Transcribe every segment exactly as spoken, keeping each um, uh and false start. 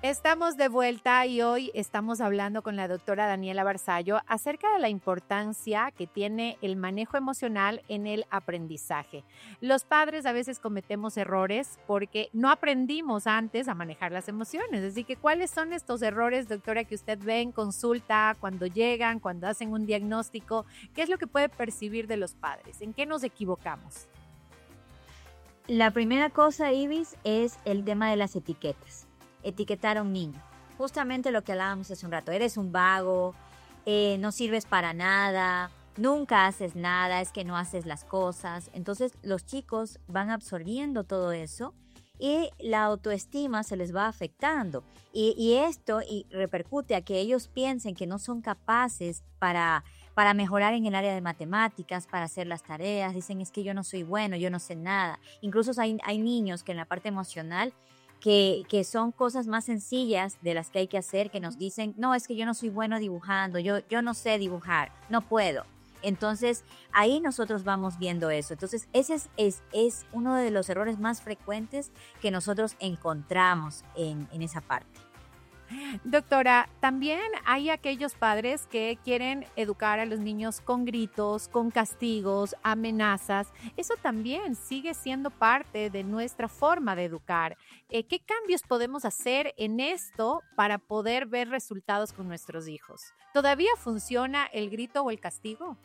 Estamos de vuelta y hoy estamos hablando con la doctora Daniela Barzallo acerca de la importancia que tiene el manejo emocional en el aprendizaje. Los padres a veces cometemos errores porque no aprendimos antes a manejar las emociones. Así que, ¿cuáles son estos errores, doctora, que usted ve en consulta, cuando llegan, cuando hacen un diagnóstico? ¿Qué es lo que puede percibir de los padres? ¿En qué nos equivocamos? La primera cosa, Ibis, es el tema de las etiquetas. Etiquetar a un niño. Justamente lo que hablábamos hace un rato. Eres un vago, eh, no sirves para nada, nunca haces nada, es que no haces las cosas. Entonces los chicos van absorbiendo todo eso y la autoestima se les va afectando. Y, y esto y repercute a que ellos piensen que no son capaces para, para mejorar en el área de matemáticas, para hacer las tareas. Dicen, es que yo no soy bueno, yo no sé nada. Incluso hay, hay niños que en la parte emocional Que, que son cosas más sencillas de las que hay que hacer, que nos dicen, no, es que yo no soy bueno dibujando, yo, yo no sé dibujar, no puedo. Entonces, ahí nosotros vamos viendo eso. Entonces, ese es, es, es uno de los errores más frecuentes que nosotros encontramos en, en esa parte. Doctora, también hay aquellos padres que quieren educar a los niños con gritos, con castigos, amenazas. Eso también sigue siendo parte de nuestra forma de educar. Eh, ¿Qué cambios podemos hacer en esto para poder ver resultados con nuestros hijos? ¿Todavía funciona el grito o el castigo?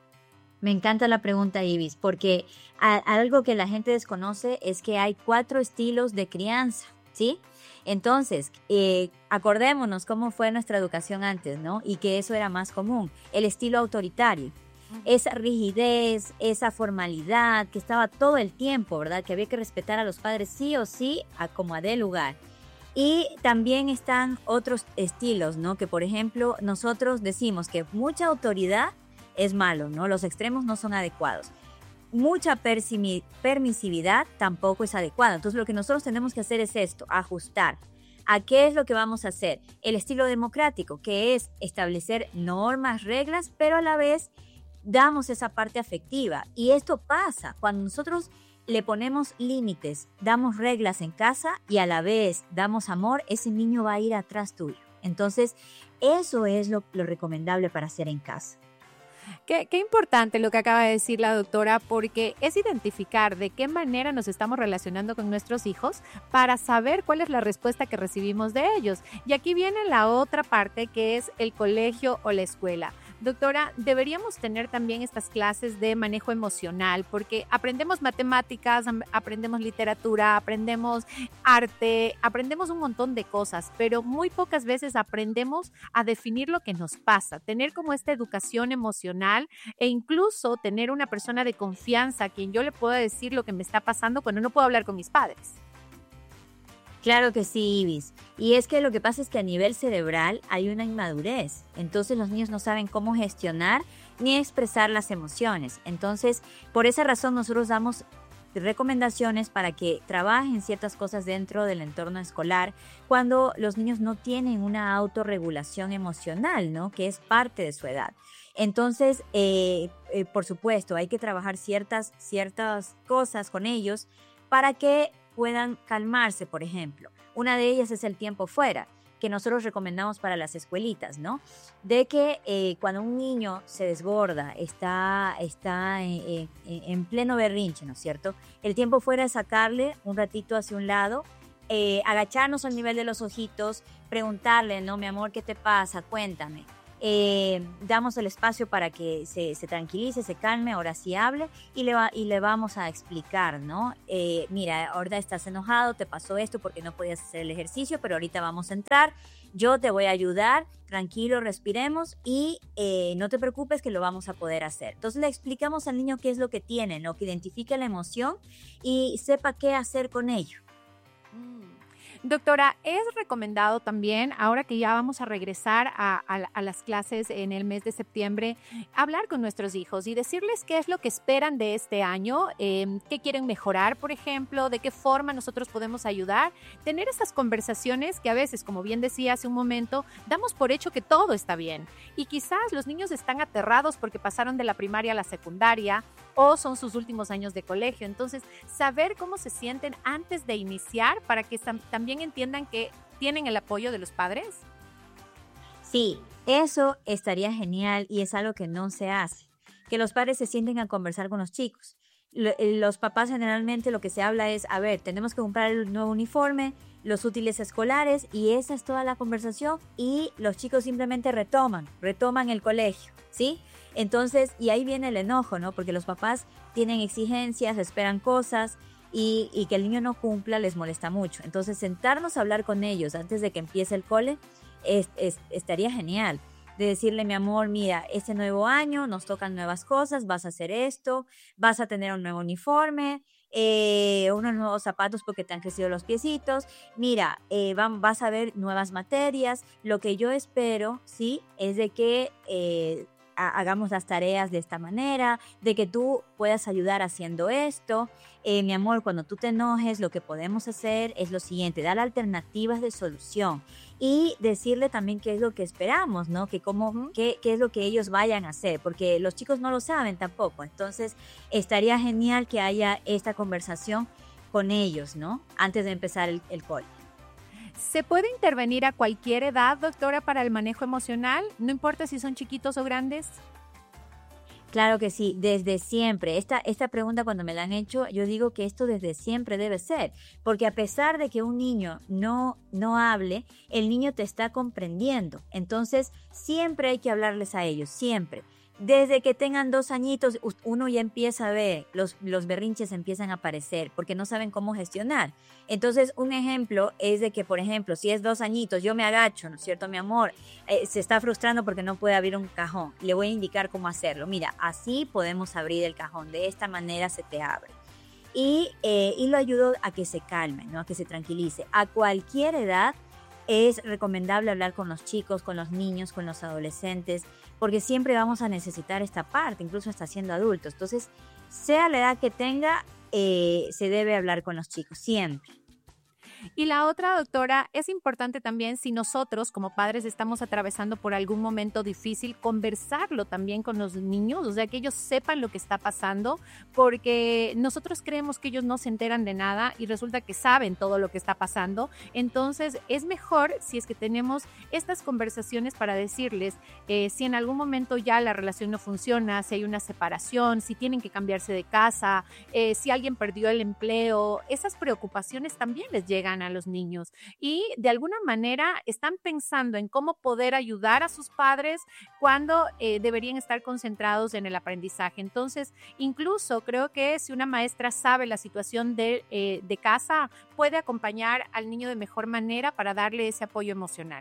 Me encanta la pregunta, Ibis, porque a, algo que la gente desconoce es que hay cuatro estilos de crianza, ¿sí? Entonces, eh, acordémonos cómo fue nuestra educación antes, ¿no? Y que eso era más común, el estilo autoritario. Esa rigidez, esa formalidad que estaba todo el tiempo, ¿verdad? Que había que respetar a los padres sí o sí, a como a dé lugar. Y también están otros estilos, ¿no? Que, por ejemplo, nosotros decimos que mucha autoridad es malo, ¿no? Los extremos no son adecuados. Mucha permisividad tampoco es adecuada. Entonces lo que nosotros tenemos que hacer es esto, ajustar. ¿A qué es lo que vamos a hacer? El estilo democrático, que es establecer normas, reglas, pero a la vez damos esa parte afectiva. Y esto pasa cuando nosotros le ponemos límites, damos reglas en casa y a la vez damos amor, ese niño va a ir atrás tuyo. Entonces eso es lo, lo recomendable para hacer en casa. Qué, qué importante lo que acaba de decir la doctora, porque es identificar de qué manera nos estamos relacionando con nuestros hijos para saber cuál es la respuesta que recibimos de ellos. Y aquí viene la otra parte, que es el colegio o la escuela. Doctora, deberíamos tener también estas clases de manejo emocional, porque aprendemos matemáticas, aprendemos literatura, aprendemos arte, aprendemos un montón de cosas, pero muy pocas veces aprendemos a definir lo que nos pasa, tener como esta educación emocional e incluso tener una persona de confianza a quien yo le pueda decir lo que me está pasando cuando no puedo hablar con mis padres. Claro que sí, Ibis. Y es que lo que pasa es que a nivel cerebral hay una inmadurez. Entonces los niños no saben cómo gestionar ni expresar las emociones. Entonces, por esa razón nosotros damos recomendaciones para que trabajen ciertas cosas dentro del entorno escolar cuando los niños no tienen una autorregulación emocional, ¿no? Que es parte de su edad. Entonces, eh, eh, por supuesto, hay que trabajar ciertas, ciertas cosas con ellos para que puedan calmarse, por ejemplo. Una de ellas es el tiempo fuera, que nosotros recomendamos para las escuelitas, ¿no? De que eh, cuando un niño se desborda, está, está eh, eh, en pleno berrinche, ¿no es cierto? El tiempo fuera es sacarle un ratito hacia un lado, eh, agacharnos al nivel de los ojitos, preguntarle, ¿no? Mi amor, ¿qué te pasa? Cuéntame. Eh, damos el espacio para que se, se tranquilice, se calme, ahora sí hable y le, va, y le vamos a explicar, ¿no? Eh, mira, ahora estás enojado, te pasó esto porque no podías hacer el ejercicio, pero ahorita vamos a entrar, yo te voy a ayudar, tranquilo, respiremos y eh, no te preocupes que lo vamos a poder hacer. Entonces le explicamos al niño qué es lo que tiene, ¿no? Que identifique la emoción y sepa qué hacer con ello. Doctora, es recomendado también, ahora que ya vamos a regresar a, a, a las clases en el mes de septiembre, hablar con nuestros hijos y decirles qué es lo que esperan de este año, eh, qué quieren mejorar, por ejemplo, de qué forma nosotros podemos ayudar. Tener estas conversaciones que a veces, como bien decía hace un momento, damos por hecho que todo está bien. Y quizás los niños están aterrados porque pasaron de la primaria a la secundaria o son sus últimos años de colegio. Entonces, saber cómo se sienten antes de iniciar para que también también entiendan que tienen el apoyo de los padres? Sí, eso estaría genial y es algo que no se hace. Que los padres se sienten a conversar con los chicos. Lo- eh, Los papás generalmente lo que se habla es, a ver, tenemos que comprar el nuevo uniforme, los útiles escolares y esa es toda la conversación y los chicos simplemente retoman, retoman el colegio, ¿sí? Entonces, y ahí viene el enojo, ¿no? Porque los papás tienen exigencias, esperan cosas y, y que el niño no cumpla les molesta mucho. Entonces, sentarnos a hablar con ellos antes de que empiece el cole es- es- estaría genial. De decirle, mi amor, mira, este nuevo año nos tocan nuevas cosas, vas a hacer esto, vas a tener un nuevo uniforme, eh, unos nuevos zapatos porque te han crecido los piecitos, mira, eh, vam- vas a ver nuevas materias, lo que yo espero, ¿sí? Es de que eh, ha- hagamos las tareas de esta manera, de que tú puedas ayudar haciendo esto. Eh, mi amor, cuando tú te enojes, lo que podemos hacer es lo siguiente, dar alternativas de solución y decirle también qué es lo que esperamos, ¿no? Que cómo, Ujú. qué, qué es lo que ellos vayan a hacer, porque los chicos no lo saben tampoco. Entonces, estaría genial que haya esta conversación con ellos, ¿no? Antes de empezar el, el cole. ¿Se puede intervenir a cualquier edad, doctora, para el manejo emocional? No importa si son chiquitos o grandes. Claro que sí, desde siempre. Esta, esta pregunta cuando me la han hecho, yo digo que esto desde siempre debe ser, porque a pesar de que un niño no, no hable, el niño te está comprendiendo. Entonces, siempre hay que hablarles a ellos, siempre. Desde que tengan dos añitos, u- uno ya empieza a ver, los, los berrinches empiezan a aparecer porque no saben cómo gestionar. Entonces, un ejemplo es de que, por ejemplo, si es dos añitos, yo me agacho, ¿no es cierto, mi amor? Eh, se está frustrando porque no puede abrir un cajón. Le voy a indicar cómo hacerlo. Mira, así podemos abrir el cajón. De esta manera se te abre. Y, eh, y lo ayudo a que se calme, ¿no? A que se tranquilice. A cualquier edad es recomendable hablar con los chicos, con los niños, con los adolescentes, porque siempre vamos a necesitar esta parte, incluso hasta siendo adultos. Entonces, sea la edad que tenga, eh, se debe hablar con los chicos, siempre. Y la otra, doctora, es importante también si nosotros como padres estamos atravesando por algún momento difícil, conversarlo también con los niños, o sea, que ellos sepan lo que está pasando, porque nosotros creemos que ellos no se enteran de nada y resulta que saben todo lo que está pasando. Entonces, es mejor si es que tenemos estas conversaciones para decirles eh, si en algún momento ya la relación no funciona, si hay una separación, si tienen que cambiarse de casa, eh, si alguien perdió el empleo, esas preocupaciones también les llegan a los niños y de alguna manera están pensando en cómo poder ayudar a sus padres cuando eh, deberían estar concentrados en el aprendizaje. Entonces, incluso creo que si una maestra sabe la situación de, eh, de casa, puede acompañar al niño de mejor manera para darle ese apoyo emocional.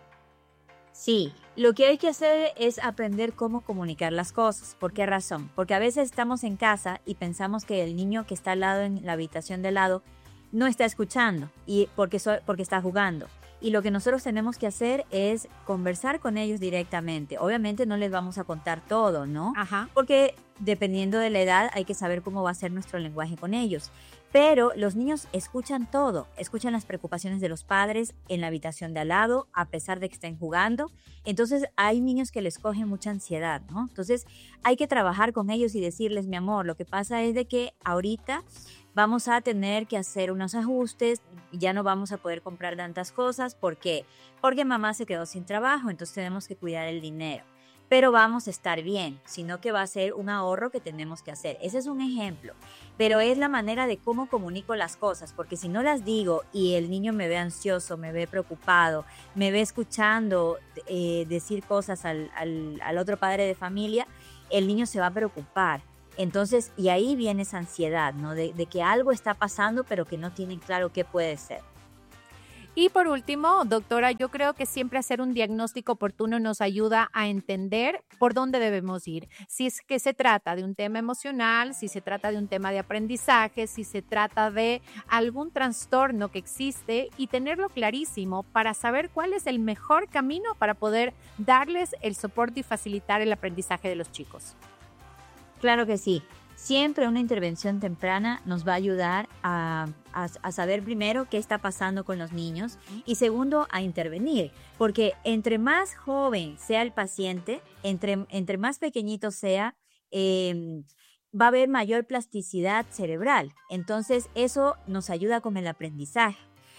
Sí, lo que hay que hacer es aprender cómo comunicar las cosas. ¿Por qué razón? Porque a veces estamos en casa y pensamos que el niño que está al lado en la habitación de lado no está escuchando y porque, so- porque está jugando. Y lo que nosotros tenemos que hacer es conversar con ellos directamente. Obviamente no les vamos a contar todo, ¿no? Ajá. Porque dependiendo de la edad hay que saber cómo va a ser nuestro lenguaje con ellos. Pero los niños escuchan todo, escuchan las preocupaciones de los padres en la habitación de al lado, a pesar de que estén jugando. Entonces hay niños que les cogen mucha ansiedad, ¿no? Entonces hay que trabajar con ellos y decirles, mi amor, lo que pasa es de que ahorita vamos a tener que hacer unos ajustes, ya no vamos a poder comprar tantas cosas. ¿Por qué? Porque mamá se quedó sin trabajo, entonces tenemos que cuidar el dinero. Pero vamos a estar bien, sino que va a ser un ahorro que tenemos que hacer. Ese es un ejemplo, pero es la manera de cómo comunico las cosas, porque si no las digo y el niño me ve ansioso, me ve preocupado, me ve escuchando eh, decir cosas al, al, al otro padre de familia, el niño se va a preocupar. Entonces, y ahí viene esa ansiedad, ¿no? De, de que algo está pasando, pero que no tienen claro qué puede ser. Y por último, doctora, yo creo que siempre hacer un diagnóstico oportuno nos ayuda a entender por dónde debemos ir. Si es que se trata de un tema emocional, si se trata de un tema de aprendizaje, si se trata de algún trastorno que existe y tenerlo clarísimo para saber cuál es el mejor camino para poder darles el soporte y facilitar el aprendizaje de los chicos. Claro que sí. Siempre una intervención temprana nos va a ayudar a, a, a saber primero qué está pasando con los niños y segundo a intervenir, porque entre más joven sea el paciente, entre, entre más pequeñito sea, eh, va a haber mayor plasticidad cerebral. Entonces eso nos ayuda con el aprendizaje.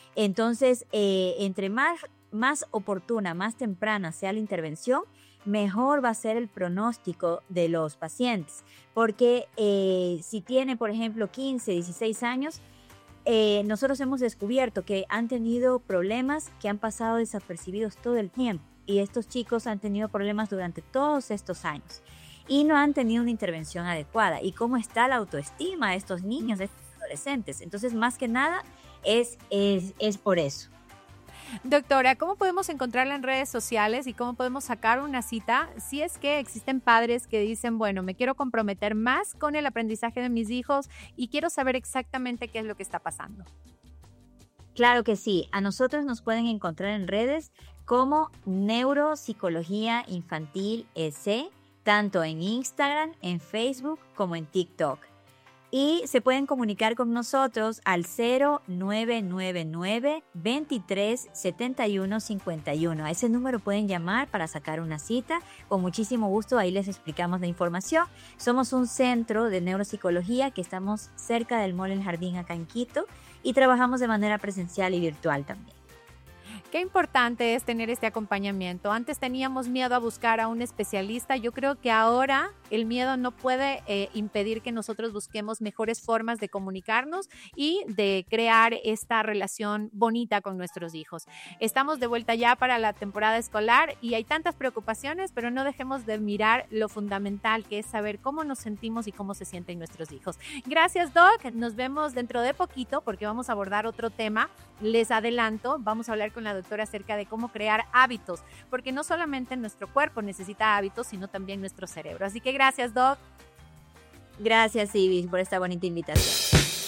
Entonces, eh, entre más, más oportuna, más temprana sea la intervención, mejor va a ser el pronóstico de los pacientes. Porque eh, si tiene, por ejemplo, quince, dieciséis años, eh, nosotros hemos descubierto que han tenido problemas que han pasado desapercibidos todo el tiempo. Y estos chicos han tenido problemas durante todos estos años y no han tenido una intervención adecuada. ¿Y cómo está la autoestima de estos niños, de estos adolescentes? Entonces, más que nada, es, es, es por eso. Doctora, ¿cómo podemos encontrarla en redes sociales y cómo podemos sacar una cita si es que existen padres que dicen, bueno, me quiero comprometer más con el aprendizaje de mis hijos y quiero saber exactamente qué es lo que está pasando? Claro que sí. A nosotros nos pueden encontrar en redes como Neuropsicología Infantil E C, tanto en Instagram, en Facebook como en TikTok. Y se pueden comunicar con nosotros al cero nueve nueve nueve, veintitrés setenta y uno cincuenta y uno. A ese número pueden llamar para sacar una cita. Con muchísimo gusto ahí les explicamos la información. Somos un centro de neuropsicología que estamos cerca del Mall El Jardín acá en Quito y trabajamos de manera presencial y virtual también. Qué importante es tener este acompañamiento. Antes teníamos miedo a buscar a un especialista. Yo creo que ahora el miedo no puede eh, impedir que nosotros busquemos mejores formas de comunicarnos y de crear esta relación bonita con nuestros hijos. Estamos de vuelta ya para la temporada escolar y hay tantas preocupaciones, pero no dejemos de mirar lo fundamental que es saber cómo nos sentimos y cómo se sienten nuestros hijos. Gracias, Doc. Nos vemos dentro de poquito porque vamos a abordar otro tema. Les adelanto, vamos a hablar con la doctora acerca de cómo crear hábitos, porque no solamente nuestro cuerpo necesita hábitos, sino también nuestro cerebro. Así que gracias, Doc. Gracias, Ibis, por esta bonita invitación.